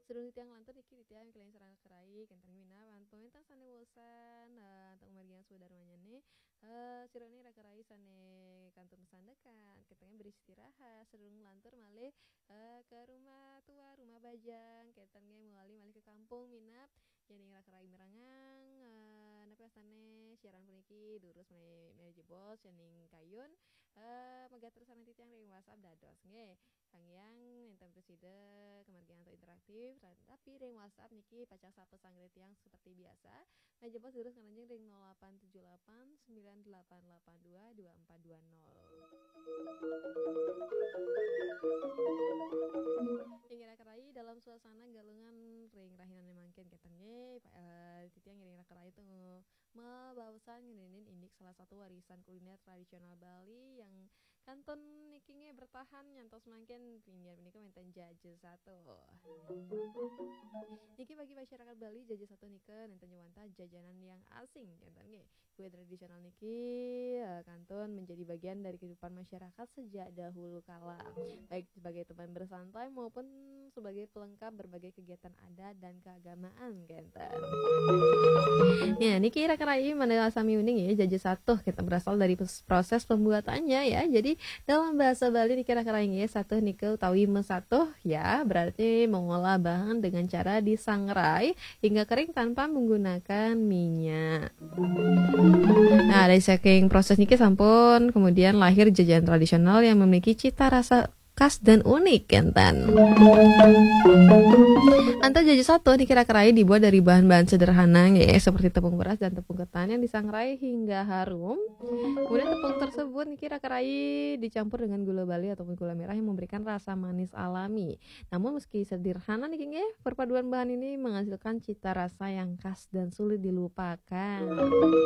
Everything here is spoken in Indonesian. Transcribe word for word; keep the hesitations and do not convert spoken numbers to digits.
Sedulur tiang lantur niki tiang kalian serang kerai kentang mina wanto entang sane bosan tang margian sudarmanya nih eh sirone ra kerai sane kantor sandekan ketengnya beristirahat sedulur lantur malih eh, ke rumah tua rumah bajang ketengnya muali malih ke kampung minap jadi ra kerai merangang eh, napa sane siaran puniki durus mulai meja bos ning kayun eh megatur sana titiang ring WhatsApp dados nggih Pangyang enten preside kemargian atau interaktif tapi ring WhatsApp niki pacang sapa sanggre tiang seperti biasa meja bos terus kananjing ring nol delapan tujuh delapan sembilan delapan delapan dua dua empat dua nol. Ingin kerai dalam suasana galungan ring rahinan mangkin ketenge uh, titiang ring kerai itu membawasan nginin indik salah satu warisan kuliner tradisional Bali yang kanton nikingnya bertahan nyantos mangkin pindah ini menten jaje satu. Niki bagi masyarakat Bali jaje satu nika nenten nyewanta jajanan yang asing kanton nggih. Kue tradisional niki uh, kanton menjadi bagian dari kehidupan masyarakat sejak dahulu kala. Baik sebagai teman bersantai maupun sebagai pelengkap berbagai kegiatan adat dan keagamaan kanton. Ya, niki kira-kira mana sami uning ya jaje satu kita berasal dari proses pembuatannya ya. Jadi dalam bahasa Bali niki kira-kira ya satu nike utawi mesatu ya berarti mengolah bahan dengan cara disangrai hingga kering tanpa menggunakan minyak. Nah, dari saking proses niki sampun kemudian lahir jajanan tradisional yang memiliki cita rasa khas dan unik kentan. Antar jaje satu dikira-kirai dibuat dari bahan-bahan sederhana ya seperti tepung beras dan tepung ketan yang disangrai hingga harum. Kemudian tepung tersebut dikira-kirai dicampur dengan gula Bali ataupun gula merah yang memberikan rasa manis alami. Namun meski sederhana nih ya, perpaduan bahan ini menghasilkan cita rasa yang khas dan sulit dilupakan.